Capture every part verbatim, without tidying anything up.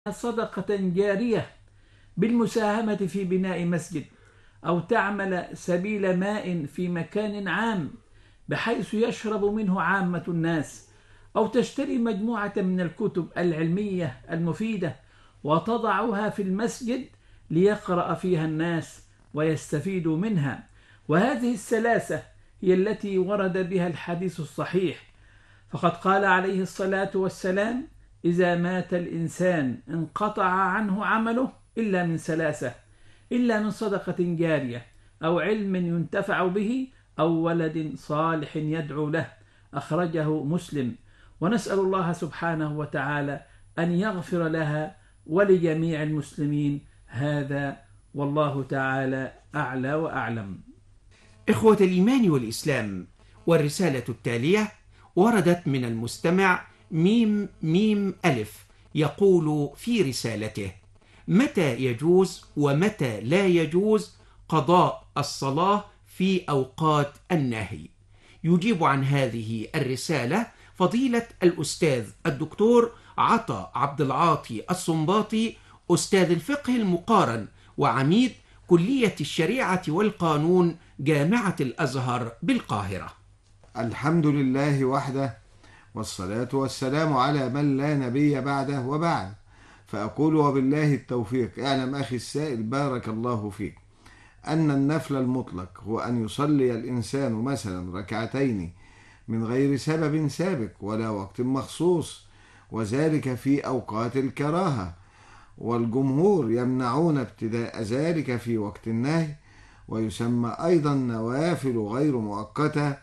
صدقة جارية بالمساهمة في بناء مسجد، أو تعمل سبيل ماء في مكان عام بحيث يشرب منه عامة الناس، أو تشتري مجموعة من الكتب العلمية المفيدة وتضعها في المسجد ليقرأ فيها الناس ويستفيدوا منها. وهذه الثلاثة هي التي ورد بها الحديث الصحيح، فقد قال عليه الصلاة والسلام: إذا مات الإنسان انقطع عنه عمله إلا من ثلاثة، إلا من صدقة جارية أو علم ينتفع به أو ولد صالح يدعو له. أخرجه مسلم. ونسأل الله سبحانه وتعالى أن يغفر لها ولجميع المسلمين. هذا والله تعالى أعلى وأعلم. إخوة الإيمان والإسلام، والرسالة التالية وردت من المستمع ميم ميم ألف، يقول في رسالته: متى يجوز ومتى لا يجوز قضاء الصلاة في أوقات النهي؟ يجيب عن هذه الرسالة فضيلة الأستاذ الدكتور عطا عبد العاطي الصنباطي، أستاذ الفقه المقارن وعميد كلية الشريعة والقانون جامعة الأزهر بالقاهرة. الحمد لله وحده، والصلاة والسلام على من لا نبي بعده، وبعد. فأقول وبالله التوفيق. اعلم أخي السائل بارك الله فيك أن النفل المطلق هو أن يصلي الإنسان مثلا ركعتين من غير سبب سابق ولا وقت مخصوص، وذلك في أوقات الكراهة، والجمهور يمنعون ابتداء ذلك في وقت النهي، ويسمى أيضا نوافل غير مؤقتة،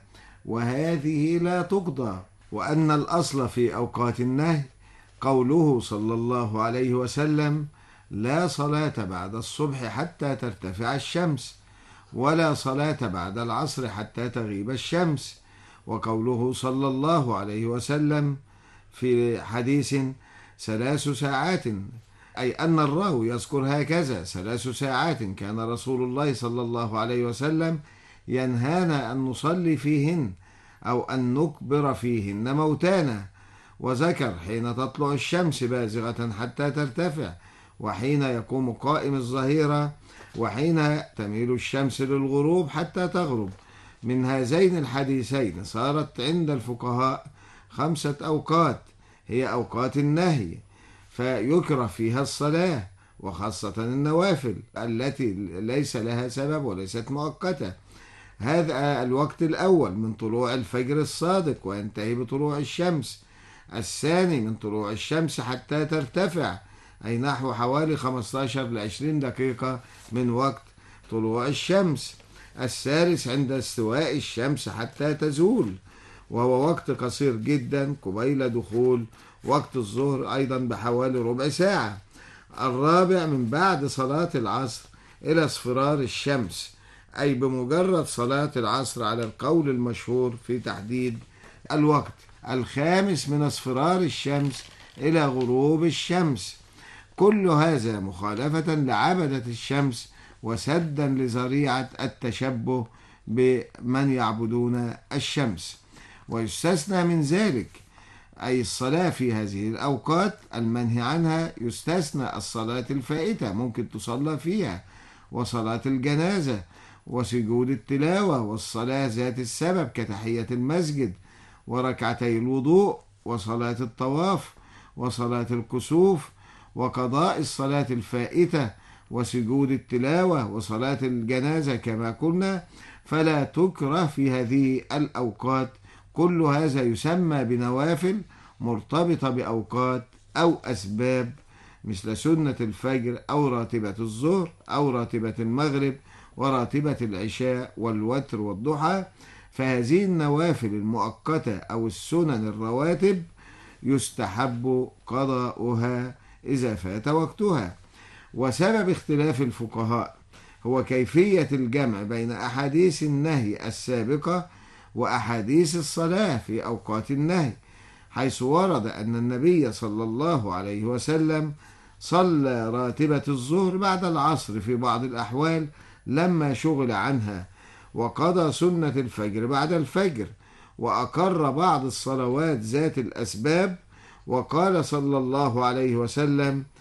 وهذه لا تقضى. وأن الأصل في أوقات النهي قوله صلى الله عليه وسلم: لا صلاة بعد الصبح حتى ترتفع الشمس، ولا صلاة بعد العصر حتى تغيب الشمس. وقوله صلى الله عليه وسلم في حديث: ثلاث ساعات، أي أن الراوي يذكر هكذا: ثلاث ساعات كان رسول الله صلى الله عليه وسلم ينهانا أن نصلي فيهن أو أن نكبر فيهن موتانا. وذكر حين تطلع الشمس بازغة حتى ترتفع، وحين يقوم قائم الظهيرة، وحين تميل الشمس للغروب حتى تغرب. من هذين الحديثين صارت عند الفقهاء خمسة أوقات هي أوقات النهي، فيكره فيها الصلاة، وخاصة النوافل التي ليس لها سبب وليست مؤقتة. هذا الوقت الأول من طلوع الفجر الصادق وينتهي بطلوع الشمس. الثاني من طلوع الشمس حتى ترتفع، أي نحو حوالي خمسة عشر إلى عشرين دقيقة من وقت طلوع الشمس. الثالث عند استواء الشمس حتى تزول، وهو وقت قصير جدا قبيل دخول وقت الظهر أيضا بحوالي ربع ساعة. الرابع من بعد صلاة العصر إلى اصفرار الشمس، أي بمجرد صلاة العصر على القول المشهور في تحديد الوقت. الخامس من اصفرار الشمس إلى غروب الشمس. كل هذا مخالفة لعبدة الشمس وسدا لذريعة التشبه بمن يعبدون الشمس. ويستثنى من ذلك أي الصلاة في هذه الأوقات المنهي عنها، يستثنى الصلاة الفائتة ممكن تصلى فيها، وصلاة الجنازة، وسجود التلاوة، والصلاة ذات السبب كتحية المسجد، وركعتي الوضوء، وصلاة الطواف، وصلاة الكسوف، وقضاء الصلاة الفائتة، وسجود التلاوة، وصلاة الجنازة كما قلنا. فلا تكره في هذه الأوقات. كل هذا يسمى بنوافل مرتبطة بأوقات أو أسباب، مثل سنة الفجر أو راتبة الظهر أو راتبة المغرب وراتبة العشاء والوتر والضحى. فهذه النوافل المؤقتة أو السنن الرواتب يستحب قضاؤها إذا فات وقتها. وسبب اختلاف الفقهاء هو كيفية الجمع بين أحاديث النهي السابقة وأحاديث الصلاة في أوقات النهي، حيث ورد أن النبي صلى الله عليه وسلم صلى راتبة الظهر بعد العصر في بعض الأحوال لما شغل عنها، وقضى سنة الفجر بعد الفجر، وأقر بعض الصلوات ذات الأسباب. وقال صلى الله عليه وسلم: